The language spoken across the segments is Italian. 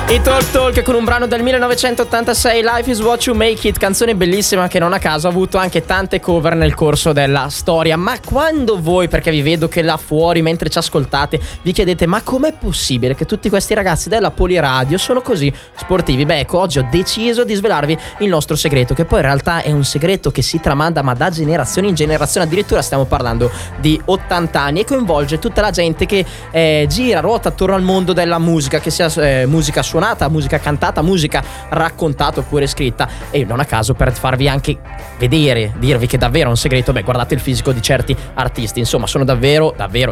I Talk Talk con un brano del 1986, Life is What You Make It, canzone bellissima che non a caso ha avuto anche tante cover nel corso della storia. Ma quando voi, perché vi vedo che là fuori mentre ci ascoltate, vi chiedete ma com'è possibile che tutti questi ragazzi della Poliradio sono così sportivi? Beh, ecco, oggi ho deciso di svelarvi il nostro segreto, che poi in realtà è un segreto che si tramanda ma da generazione in generazione, addirittura stiamo parlando di 80 anni, e coinvolge tutta la gente che gira, ruota attorno al mondo della musica, che sia musica suonata, musica cantata, musica raccontata oppure scritta. E non a caso, per farvi anche vedere, dirvi che davvero è un segreto, beh, guardate il fisico di certi artisti, insomma sono davvero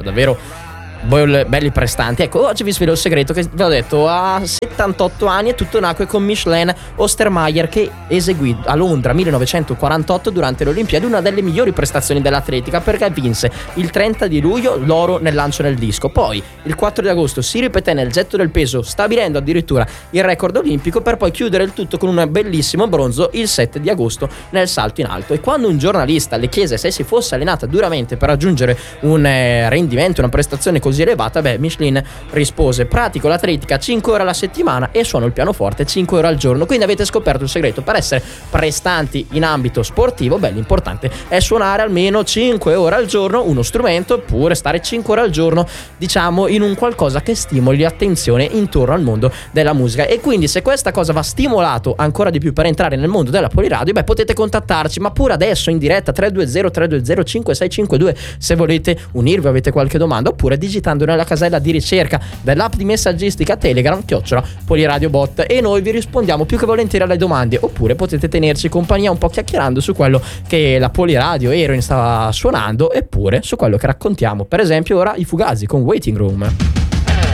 belli prestanti. Ecco, oggi vi svelo il segreto che vi ho detto. A 78 anni e tutto nacque con Micheline Ostermayer, che eseguì a Londra 1948 durante le Olimpiadi una delle migliori prestazioni dell'atletica, perché vinse il 30 di luglio l'oro nel lancio nel disco. Poi il 4 di agosto si ripeté nel getto del peso, stabilendo addirittura il record olimpico, per poi chiudere il tutto con un bellissimo bronzo il 7 di agosto nel salto in alto. E quando un giornalista le chiese se si fosse allenata duramente per raggiungere un rendimento, una prestazione così elevata, beh, Micheline rispose: pratico l'atletica 5 ore alla settimana e suono il pianoforte 5 ore al giorno. Quindi avete scoperto il segreto per essere prestanti in ambito sportivo. Beh, l'importante è suonare almeno 5 ore al giorno uno strumento, oppure stare 5 ore al giorno, diciamo, in un qualcosa che stimoli l'attenzione intorno al mondo della musica. E quindi se questa cosa va stimolato ancora di più per entrare nel mondo della Poliradio, beh, potete contattarci, ma pure adesso in diretta 320-320-5652 se volete unirvi, avete qualche domanda, oppure digitando nella casella di ricerca dell'app di messaggistica Telegram @Poliradio Bot, e noi vi rispondiamo più che volentieri alle domande. Oppure potete tenerci compagnia un po' chiacchierando su quello che la Poliradio Heroin stava suonando, eppure su quello che raccontiamo, per esempio ora i Fugazi con Waiting Room.